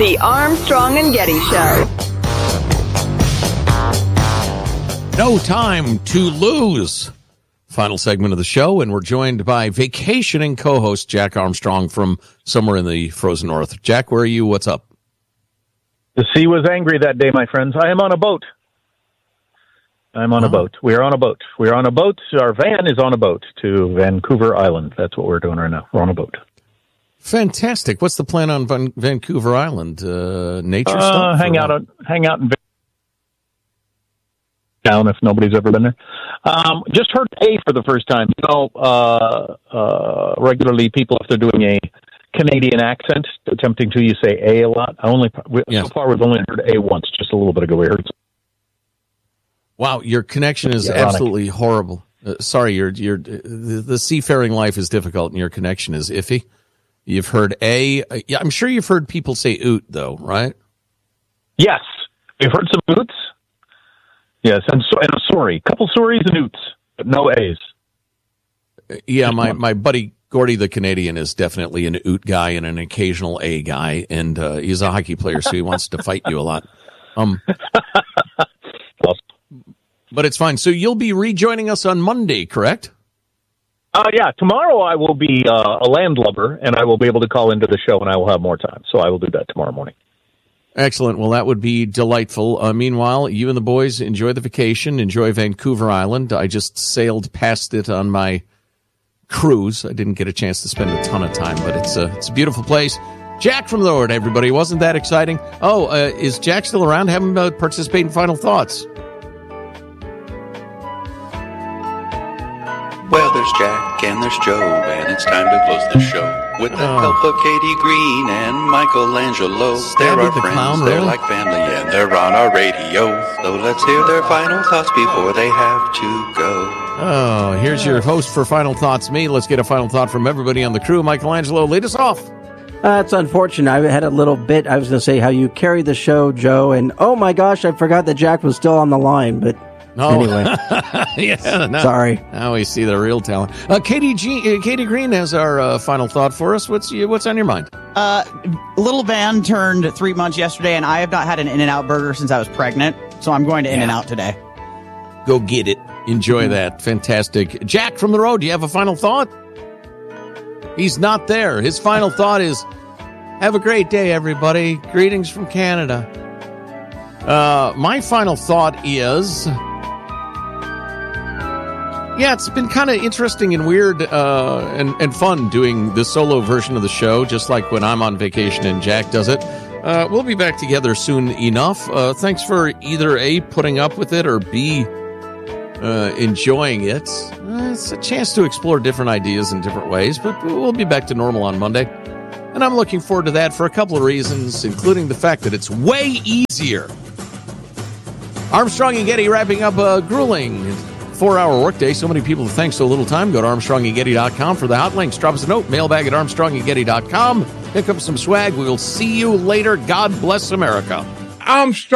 The Armstrong and Getty Show. No time to lose. Final segment of the show, and we're joined by vacationing co-host Jack Armstrong from somewhere in the frozen north. Jack, where are you? What's up? The sea was angry that day, my friends. I am on a boat. I'm on a boat. We're on a boat. We're on a boat. Our van is on a boat to Vancouver Island. That's what we're doing right now. We're on a boat. Fantastic. What's the plan on Vancouver Island? Nature stuff? Hang out in town if nobody's ever been there. Just heard A for the first time. Regularly people, if they're doing a Canadian accent, attempting to, you say A a lot. So far we've only heard A once, just a little bit ago. We heard. Wow, your connection is absolutely horrible. Sorry, the seafaring life is difficult and your connection is iffy. You've heard A. Yeah, I'm sure you've heard people say oot, though, right? Yes. We've heard some oots. Yes, and a sorry. Couple sorries and oots, but no A's. Yeah, my buddy Gordy the Canadian is definitely an oot guy and an occasional A guy, and he's a hockey player, so he wants to fight you a lot. But it's fine. So you'll be rejoining us on Monday, correct? Yeah. Tomorrow I will be a landlubber, and I will be able to call into the show, and I will have more time. So I will do that tomorrow morning. Excellent. Well, that would be delightful. Meanwhile, you and the boys enjoy the vacation. Enjoy Vancouver Island. I just sailed past it on my cruise. I didn't get a chance to spend a ton of time, but it's a beautiful place. Jack from the Lord, everybody. Wasn't that exciting? Oh, is Jack still around? Have him participate in Final Thoughts. Well, there's Jack and there's Joe, and it's time to close the show. With the help of Katie Green and Michelangelo. They're our friends, they're like family, and they're on our radio. So let's hear their final thoughts before they have to go. Oh, here's your host for Final Thoughts, me. Let's get a final thought from everybody on the crew. Michelangelo, lead us off. It's unfortunate. I had a little bit. I was going to say how you carried the show, Joe, and oh my gosh, I forgot that Jack was still on the line, but... Anyway. Sorry. Now we see the real talent. Katie Green has our final thought for us. What's on your mind? Little Van turned 3 months yesterday, and I have not had an In-N-Out burger since I was pregnant, so I'm going to In-N-Out today. Go get it. Enjoy that. Fantastic. Jack from the road, do you have a final thought? He's not there. His final thought is, have a great day, everybody. Greetings from Canada. My final thought is... Yeah, it's been kind of interesting and weird and fun doing this solo version of the show, just like when I'm on vacation and Jack does it. We'll be back together soon enough. Thanks for either A, putting up with it, or B, enjoying it. It's a chance to explore different ideas in different ways, but we'll be back to normal on Monday. And I'm looking forward to that for a couple of reasons, including the fact that it's way easier. Armstrong and Getty wrapping up a grueling 4-hour workday. So many people to thank so little time. Go to ArmstrongandGetty.com for the hot links. Drop us a note. Mailbag at ArmstrongandGetty.com. Pick up some swag. We will see you later. God bless America. Armstrong.